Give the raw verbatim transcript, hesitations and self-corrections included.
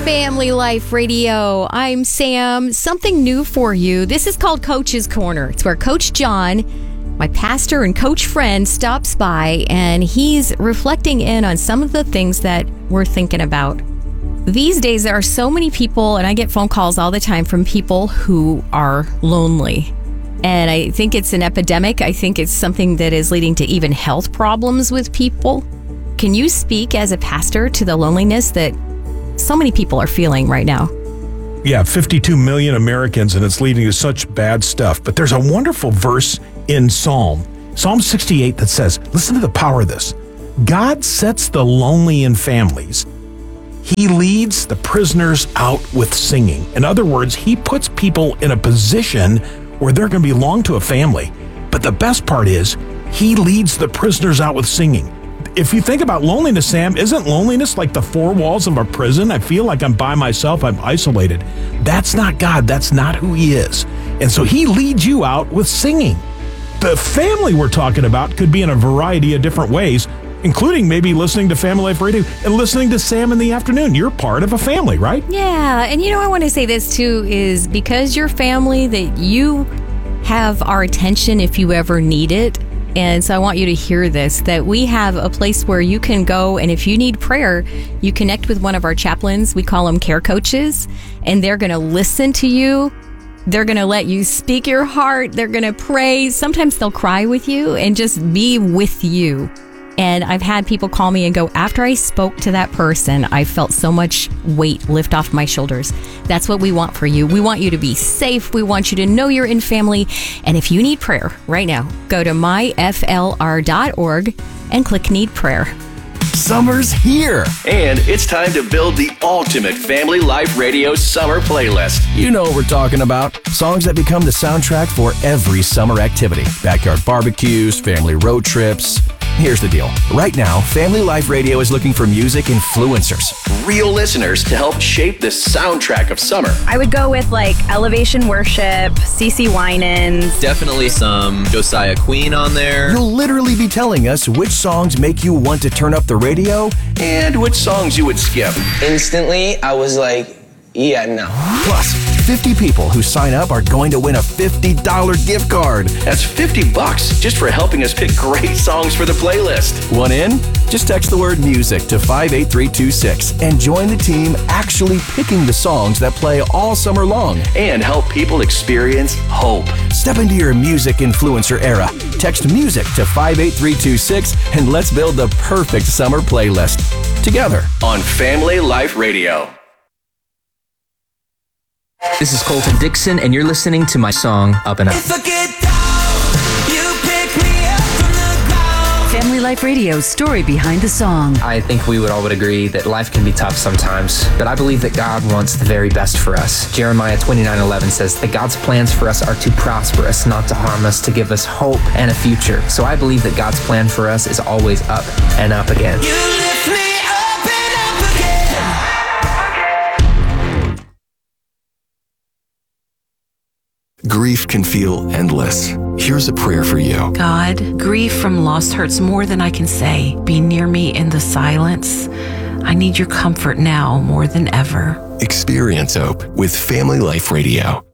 Family Life Radio. I'm Sam. Something new for you. This is called Coach's Corner. It's where Coach John, my pastor and coach friend, stops by and he's reflecting in on some of the things that we're thinking about. These days, there are so many people, and I get phone calls all the time from people who are lonely. And I think it's an epidemic. I think it's something that is leading to even health problems with people. Can you speak as a pastor to the loneliness that so many people are feeling right now? Yeah, fifty-two million Americans, and it's leading to such bad stuff. But there's a wonderful verse in Psalm, Psalm sixty-eight, that says, listen to the power of this. God sets the lonely in families. He leads the prisoners out with singing. In other words, he puts people in a position where they're going to belong to a family. But the best part is, he leads the prisoners out with singing. If you think about loneliness, Sam, isn't loneliness like the four walls of a prison? I feel like I'm by myself, I'm isolated. That's not God, that's not who he is. And so he leads you out with singing. The family we're talking about could be in a variety of different ways, including maybe listening to Family Life Radio and listening to Sam in the afternoon. You're part of a family, right? Yeah, and you know, I want to say this too, is because you're family, that you have our attention if you ever need it. And so I want you to hear this, that we have a place where you can go, and if you need prayer, you connect with one of our chaplains. We call them care coaches, and they're going to listen to you. They're going to let you speak your heart. They're going to pray. Sometimes they'll cry with you and just be with you. And I've had people call me and go, after I spoke to that person, I felt so much weight lift off my shoulders. That's what we want for you. We want you to be safe. We want you to know you're in family. And if you need prayer right now, go to my f l r dot org and click Need Prayer. Summer's here. And it's time to build the ultimate Family Life Radio summer playlist. You know what we're talking about. Songs that become the soundtrack for every summer activity. Backyard barbecues, family road trips. Here's the deal. Right now, Family Life Radio is looking for music influencers. Real listeners to help shape the soundtrack of summer. I would go with like Elevation Worship, C C Winans. Definitely some Josiah Queen on there. You'll literally be telling us which songs make you want to turn up the radio and which songs you would skip. Instantly, I was like, yeah, no. Plus, fifty people who sign up are going to win a fifty dollars gift card. That's fifty bucks just for helping us pick great songs for the playlist. Want in? Just text the word music to five eight three two six and join the team actually picking the songs that play all summer long. And help people experience hope. Step into your music influencer era. Text music to five eight three two six and let's build the perfect summer playlist together on Family Life Radio. This is Colton Dixon, and you're listening to my song, Up and Up. Family Life Radio's story behind the song. I think we would all would agree that life can be tough sometimes, but I believe that God wants the very best for us. Jeremiah twenty-nine eleven says that God's plans for us are to prosper us, not to harm us, to give us hope and a future. So I believe that God's plan for us is always up and up again. You lift me up and up again. Grief can feel endless. Here's a prayer for you. God, grief from loss hurts more than I can say. Be near me in the silence. I need your comfort now more than ever. Experience hope with Family Life Radio.